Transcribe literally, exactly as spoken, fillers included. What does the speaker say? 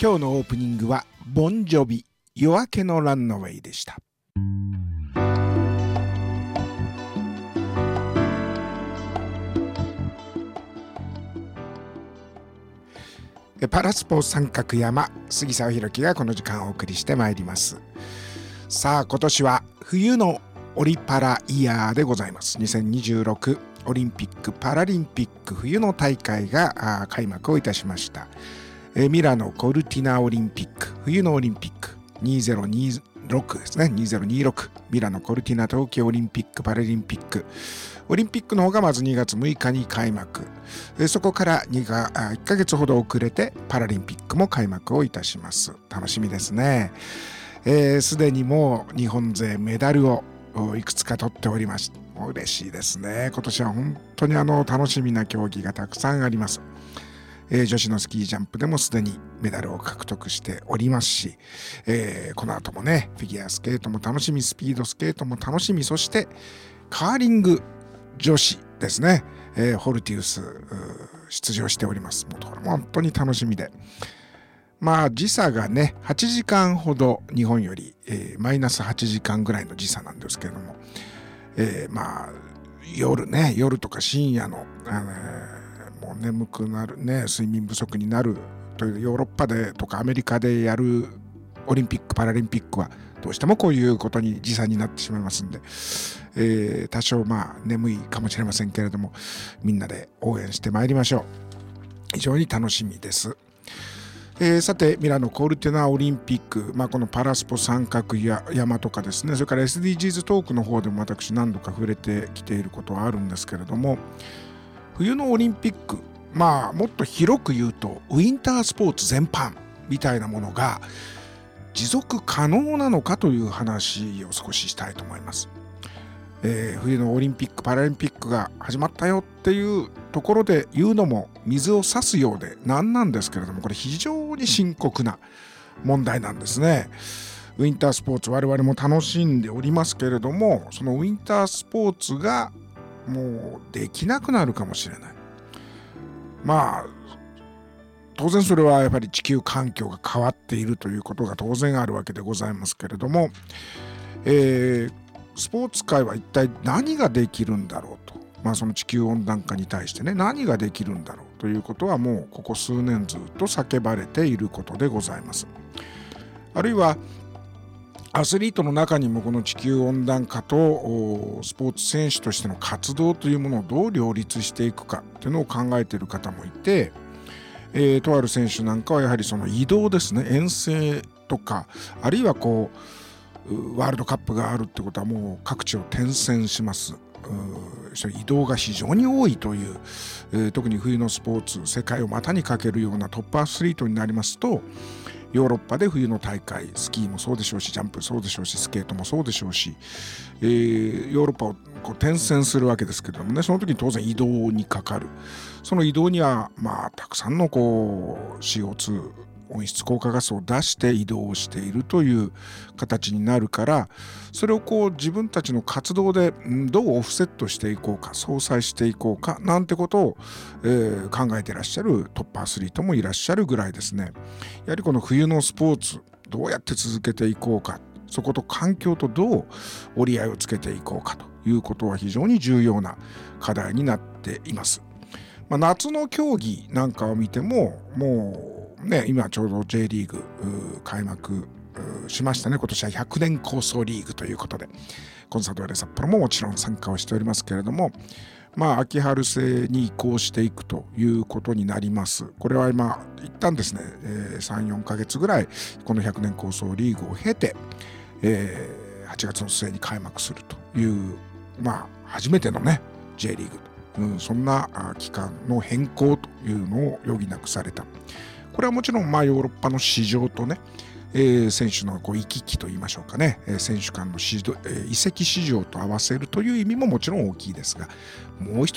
今日のオープニングはボンジョビ夜明けのランナウェイでした。パラスポ三角山、杉沢弘樹がこの時間お送りしてまいります。さあ今年は冬のオリパライヤーでございます。にせんにじゅうろくオリンピック・パラリンピック冬の大会が開幕をいたしました。ミラノ・コルティナオリンピック、冬のオリンピックにせんにじゅうろくですね。にせんにじゅうろくミラノ・コルティナ冬季オリンピック・パラリンピック、オリンピックの方がまずにがつむいかに開幕、そこからにがいっかげつほど遅れてパラリンピックも開幕をいたします。楽しみですね。す、えー、でにもう日本勢メダルをいくつか取っております。嬉しいですね。今年は本当にあの楽しみな競技がたくさんあります。えー、女子のスキージャンプでもすでにメダルを獲得しておりますし、えー、この後もねフィギュアスケートも楽しみ、スピードスケートも楽しみ、そしてカーリング女子ですね、えー、ホルティウス出場しております。もうこれも本当に楽しみで、まあ時差がねはちじかんほど日本より、えー、マイナスはちじかんぐらいの時差なんですけれども、えー、まあ夜ね夜とか深夜の、あのーもう眠くなるね、睡眠不足になるというヨーロッパでとかアメリカでやるオリンピック・パラリンピックはどうしてもこういうことに時差になってしまいますんで、えー、多少まあ眠いかもしれませんけれどもみんなで応援してまいりましょう。非常に楽しみです。えー、さてミラノ・コルティナオリンピック、まあ、このパラスポ三角や山とかですね、それから エスディージーズ トークの方でも私何度か触れてきていることはあるんですけれども、冬のオリンピック、まあもっと広く言うとウィンタースポーツ全般みたいなものが持続可能なのかという話を少ししたいと思います。えー、冬のオリンピック・パラリンピックが始まったよっていうところで言うのも水を差すようでなんなんですけれども、これ非常に深刻な問題なんですね。ウィンタースポーツ我々も楽しんでおりますけれども、そのウィンタースポーツがもうできなくなるかもしれない。まあ当然それはやっぱり地球環境が変わっているということが当然あるわけでございますけれども、えー、スポーツ界は一体何ができるんだろうと、まあその地球温暖化に対してね何ができるんだろうということはもうここ数年ずっと叫ばれていることでございます。あるいはアスリートの中にもこの地球温暖化とスポーツ選手としての活動というものをどう両立していくかというのを考えている方もいて、えー、とある選手なんかはやはりその移動ですね、遠征とか、あるいはこうワールドカップがあるってことはもう各地を転戦します。移動が非常に多いという、えー、特に冬のスポーツ世界を股にかけるようなトップアスリートになりますと、ヨーロッパで冬の大会、スキーもそうでしょうし、ジャンプそうでしょうし、スケートもそうでしょうし、えー、ヨーロッパをこう転戦するわけですけれどもね、その時に当然移動にかかる。その移動にはまあたくさんのこう シーオーツー 温室効果ガスを出して移動をしているという形になるから、それをこう自分たちの活動でどうオフセットしていこうか、相殺していこうかなんてことを、えー、考えていらっしゃるトップアスリートもいらっしゃるぐらいですね。やはりこの冬のスポーツどうやって続けていこうか、そこと環境とどう折り合いをつけていこうかということは非常に重要な課題になっています。まあ、夏の競技なんかを見てももうね、今ちょうど J リーグ開幕しましたね。今年はひゃくねん構想リーグということでコンサドーレ札幌ももちろん参加をしておりますけれども、まあ秋春制に移行していくということになります。これは今一旦ですね、えー、さん、よんかげつぐらいこのひゃくねん構想リーグを経て、えー、はちがつの末に開幕するという、まあ初めてのね J リーグ、うん、そんな期間の変更というのを余儀なくされた。これはもちろんまあヨーロッパの市場とね、えー、選手のこう行き来といいましょうかね、えー、選手間の市場、えー、移籍市場と合わせるという意味ももちろん大きいですが、もう一